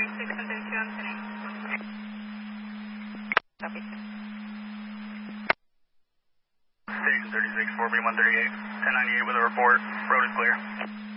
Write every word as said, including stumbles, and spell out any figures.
thirty-six and thirty-two, I'm sending. Copy. Station thirty-six, four B one thirty-eight, ten ninety-eight with a report. Road is clear.